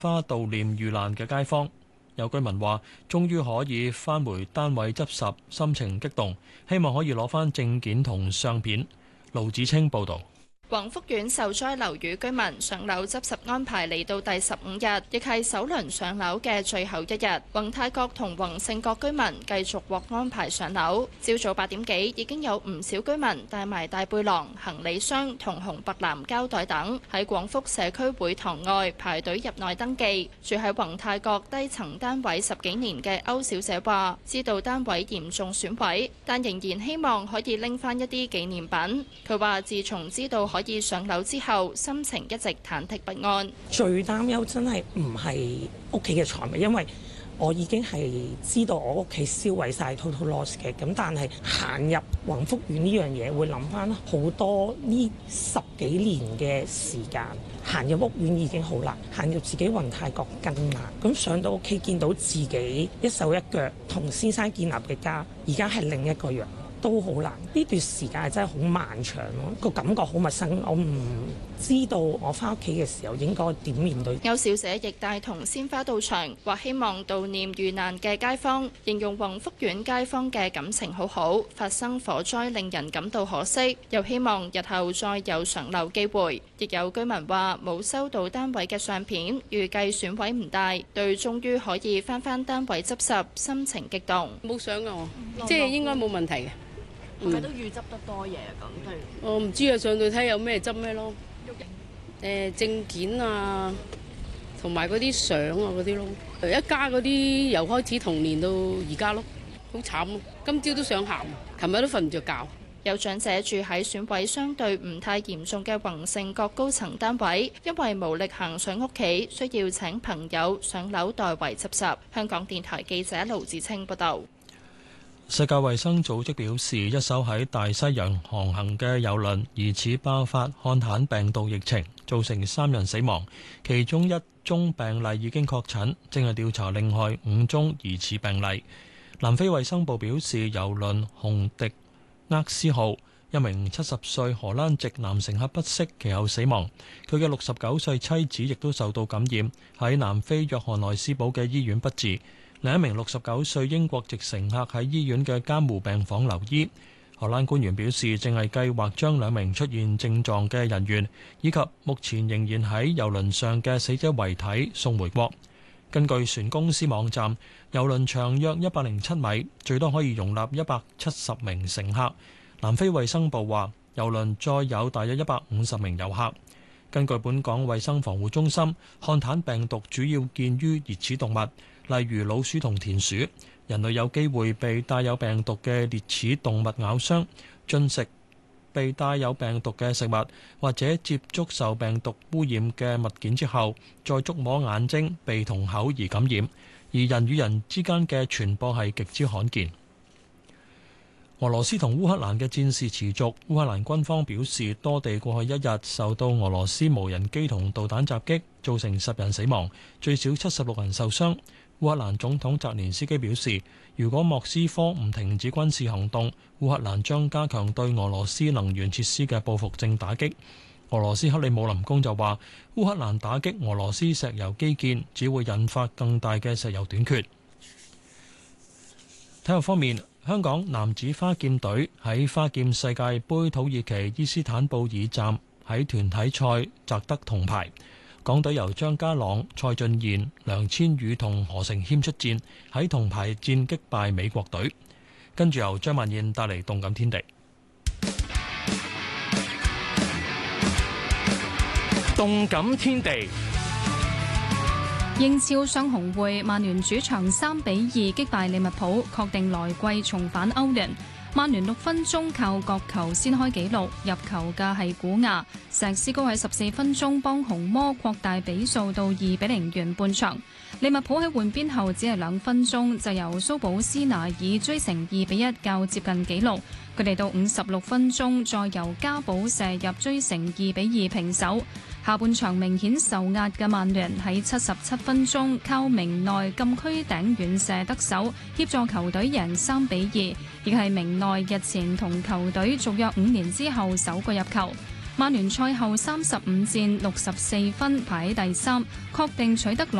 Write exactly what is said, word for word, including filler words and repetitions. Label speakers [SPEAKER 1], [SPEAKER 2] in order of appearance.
[SPEAKER 1] 花悼念遇難嘅街坊。有居民話，終於可以返回單位執拾，心情激動，希望可以攞返證件同相片。盧子清報導。
[SPEAKER 2] 宏福苑受災樓宇居民上樓執拾安排嚟到第十五日，亦係首輪上樓嘅最後一日。宏泰閣同宏盛閣居民繼續獲安排上樓。朝早八點幾已經有唔少居民帶埋大背囊、行李箱同紅白藍膠袋等喺廣福社區會堂外排隊入內登記。住喺宏泰閣低層單位十幾年嘅歐小姐話：知道單位嚴重損毀，但仍然希望可以拎返一啲紀念品。佢話：自從知道可以上樓之後，心情一直忐忑不安。
[SPEAKER 3] 最擔憂真係唔係屋企嘅財物，因為我已經係知道我屋企燒毀晒 total loss 嘅。咁但係行入宏福苑呢樣嘢，會諗翻好多呢十幾年嘅時間。行入屋苑已經好難，行入自己宏泰閣更難。咁上到屋企見到自己一手一腳同先生建立嘅家，而家係另一個樣。都好難，呢段時間係真係好漫長咯，個感覺好陌生，我唔知道我翻屋企嘅時候應該點面對。
[SPEAKER 2] 有小姐亦帶同鮮花到場，話希望悼念遇難嘅街坊，形容宏福苑街坊嘅感情好好，發生火災令人感到可惜，又希望日後再有上樓機會。亦有居民話冇收到單位嘅相片，預計損毀唔大，對終於可以翻返單位執拾，心情激動。
[SPEAKER 4] 冇相啊，即係應該冇問題嘅。
[SPEAKER 5] 係咪都預執得多嘢啊？咁都係
[SPEAKER 4] 我唔知啊，上到睇有咩執咩咯。誒證件啊，同埋嗰啲相啊嗰啲咯。一家嗰啲由開始童年到而家咯，好慘咯。今朝都想喊，琴日都瞓唔着覺。
[SPEAKER 2] 有長者住喺損毀相對唔太嚴重嘅宏盛閣高層單位，因為無力行上屋企，需要請朋友上樓代為執拾。香港電台記者盧子清報道。
[SPEAKER 1] 世界衛生組織表示，一艘喺大西洋航行嘅郵輪疑似爆發漢坦病毒疫情，造成三人死亡，其中一宗病例已經確診，正係調查另外五宗疑似病例。南非衛生部表示，郵輪洪迪厄斯號一名七十歲荷蘭籍男乘客不適，其後死亡。佢嘅六十九歲妻子亦都受到感染，喺南非約翰內斯堡嘅醫院不治。另一名六十九歲英國籍乘客喺醫院嘅監護病房留醫。荷蘭官員表示，正係計劃將兩名出現症狀嘅人員以及目前仍然喺郵輪上嘅死者遺體送回國。根據船公司網站，郵輪長約一百零七米，最多可以容納一百七十名乘客。南非衛生部話，郵輪載有大約一百五十名遊客。根據本港衛生防護中心，漢坦病毒主要見於熱齒動物，例如老鼠同田鼠。人類有機會被帶有病毒嘅烈齒動物咬傷，進食被帶有病毒嘅食物，或者接觸受病毒污染嘅物件之後，再觸摸眼睛、鼻同口而感染。而人與人之間嘅傳播係極之罕見。俄羅斯同烏克蘭嘅戰事持續，烏克蘭軍方表示，多地過去一日受到俄羅斯無人機同導彈襲擊，造成十人死亡，最少七十六人受傷。烏克蘭總統澤連斯基表示，如果莫斯科唔停止軍事行動，烏克蘭將加強對俄羅斯能源設施嘅報復性打擊。俄羅斯克里姆林宮就話，烏克蘭打擊俄羅斯石油基建，只會引發更大嘅石油短缺。體育方面，香港男子花劍隊喺花劍世界盃土耳其伊斯坦布爾站喺團體賽摘得銅牌。港隊由張家朗、蔡俊彥、梁千羽同何成謙出戰，喺銅牌戰擊敗美國隊。跟住由張曼燕帶嚟動感天地。
[SPEAKER 6] 動感天地。
[SPEAKER 7] 英超雙紅會，曼聯主場三比二擊敗利物浦，確定來季重返歐聯。曼聯六分鐘靠角球先開紀錄，入球嘅係古亞。石斯高喺十四分鐘幫紅魔擴大比數到二比零完半場。利物浦喺換邊後只係兩分鐘就由蘇保斯拿爾追成二比一，較接近紀錄。佢哋到五十六分鐘再由加寶射入追成二比二平手。下半場明顯受壓嘅曼聯喺七十七分鐘靠明內禁區頂遠射得手，協助球隊贏三比二，亦係明內日前同球隊續約五年之後首個入球。 曼聯賽後三十五戰六十四分排喺第三，確定取得